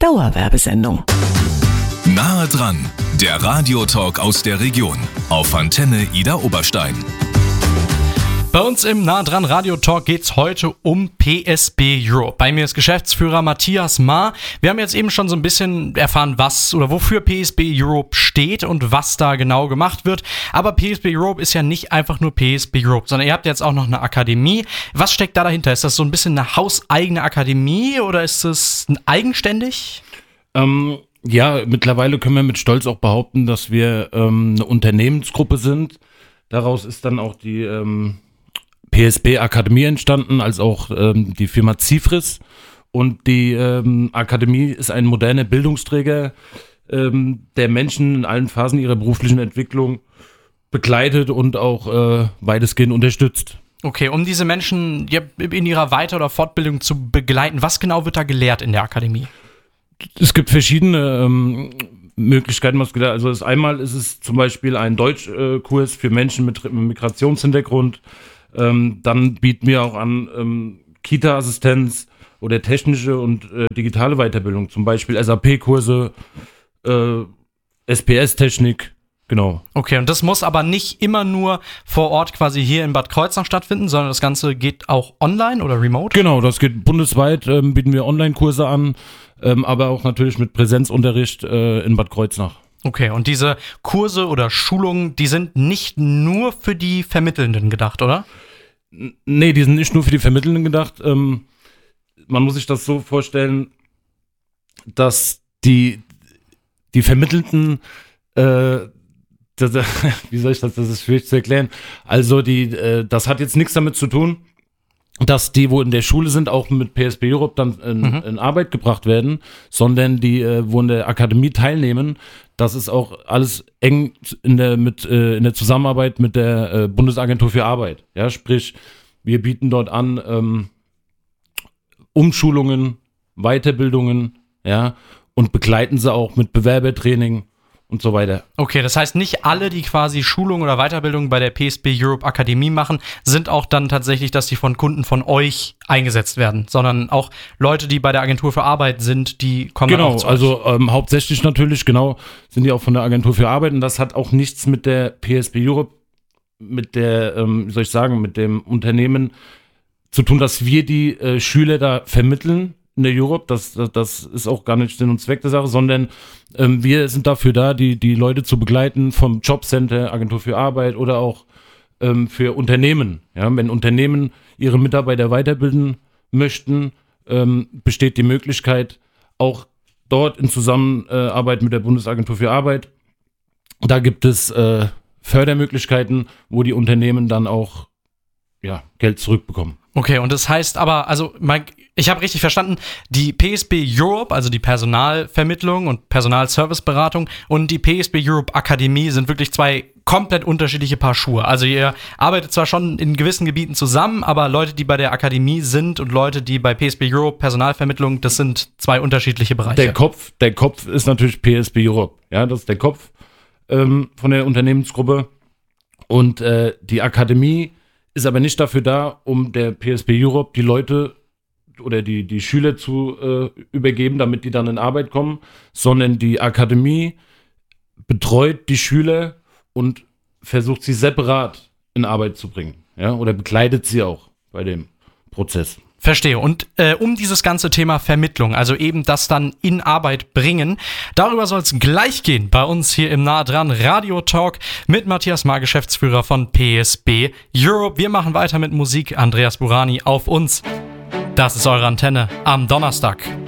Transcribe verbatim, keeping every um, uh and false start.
Dauerwerbesendung. Nahe dran, der Radiotalk aus der Region auf Antenne Ida Oberstein. Bei uns im Nah dran Radio Talk geht's heute um P S B Europe. Bei mir ist Geschäftsführer Matthias Maar. Wir haben jetzt eben schon so ein bisschen erfahren, was oder wofür P S B Europe steht und was da genau gemacht wird. Aber P S B Europe ist ja nicht einfach nur P S B Europe, sondern ihr habt jetzt auch noch eine Akademie. Was steckt da dahinter? Ist das so ein bisschen eine hauseigene Akademie oder ist es eigenständig? Ähm, ja, mittlerweile können wir mit Stolz auch behaupten, dass wir ähm, eine Unternehmensgruppe sind. Daraus ist dann auch die ähm, P S B Akademie entstanden, als auch ähm, die Firma Zifris. Und die ähm, Akademie ist ein moderner Bildungsträger, ähm, der Menschen in allen Phasen ihrer beruflichen Entwicklung begleitet und auch äh, weitestgehend unterstützt. Okay, um diese Menschen ja, in ihrer Weiter- oder Fortbildung zu begleiten, was genau wird da gelehrt in der Akademie? Es gibt verschiedene ähm, Möglichkeiten, was gelehrt. Also das einmal ist es zum Beispiel ein Deutschkurs für Menschen mit Migrationshintergrund. Ähm, dann bieten wir auch an ähm, Kita-Assistenz oder technische und äh, digitale Weiterbildung, zum Beispiel S A P-Kurse, äh, S P S-Technik, genau. Okay, und das muss aber nicht immer nur vor Ort quasi hier in Bad Kreuznach stattfinden, sondern das Ganze geht auch online oder remote? Genau, das geht bundesweit, ähm, bieten wir Online-Kurse an, ähm, aber auch natürlich mit Präsenzunterricht äh, in Bad Kreuznach. Okay, und diese Kurse oder Schulungen, die sind nicht nur für die Vermittelnden gedacht, oder? Nee, die sind nicht nur für die Vermittelnden gedacht. Ähm, man muss sich das so vorstellen, dass die, die Vermittelnden, äh, das, wie soll ich das, das ist schwierig zu erklären. Also die, äh, das hat jetzt nichts damit zu tun, dass die, wo in der Schule sind, auch mit P S B Europe dann in, mhm. in Arbeit gebracht werden, sondern die, äh, wo in der Akademie teilnehmen, das ist auch alles eng in der, mit, äh, in der Zusammenarbeit mit der äh, Bundesagentur für Arbeit. Ja, sprich, wir bieten dort an ähm, Umschulungen, Weiterbildungen, ja, und begleiten sie auch mit Bewerbertraining und so weiter. Okay, das heißt, nicht alle, die quasi Schulung oder Weiterbildung bei der P S B Europe Akademie machen, sind auch dann tatsächlich, dass die von Kunden von euch eingesetzt werden, sondern auch Leute, die bei der Agentur für Arbeit sind, die kommen genau, dann auch zu also euch. Ähm, hauptsächlich natürlich, genau, sind die auch von der Agentur für Arbeit und das hat auch nichts mit der P S B Europe, mit der, ähm, wie soll ich sagen, mit dem Unternehmen zu tun, dass wir die äh, Schüler da vermitteln in der Europe, das, das, das ist auch gar nicht Sinn und Zweck der Sache, sondern ähm, wir sind dafür da, die, die Leute zu begleiten vom Jobcenter, Agentur für Arbeit oder auch ähm, für Unternehmen. Ja, wenn Unternehmen ihre Mitarbeiter weiterbilden möchten, ähm, besteht die Möglichkeit, auch dort in Zusammenarbeit mit der Bundesagentur für Arbeit, da gibt es äh, Fördermöglichkeiten, wo die Unternehmen dann auch ja, Geld zurückbekommen. Okay, und das heißt aber, also Mike, ich habe richtig verstanden, die P S B Europe, also die Personalvermittlung und Personalserviceberatung und die P S B Europe Akademie sind wirklich zwei komplett unterschiedliche Paar Schuhe. Also ihr arbeitet zwar schon in gewissen Gebieten zusammen, aber Leute, die bei der Akademie sind und Leute, die bei P S B Europe Personalvermittlung, das sind zwei unterschiedliche Bereiche. Der Kopf, der Kopf ist natürlich P S B Europe. Ja, das ist der Kopf ähm, von der Unternehmensgruppe. Und äh, die Akademie ist aber nicht dafür da, um der P S B Europe die Leute oder die, die Schüler zu äh, übergeben, damit die dann in Arbeit kommen, sondern die Akademie betreut die Schüler und versucht sie separat in Arbeit zu bringen, ja, oder begleitet sie auch bei dem Prozess. Verstehe. Und äh, um dieses ganze Thema Vermittlung, also eben das dann in Arbeit bringen, darüber soll es gleich gehen bei uns hier im Nah dran Radio Talk mit Matthias Maar, Geschäftsführer von P S B Europe. Wir machen weiter mit Musik. Andreas Burani auf uns. Das ist eure Antenne am Donnerstag.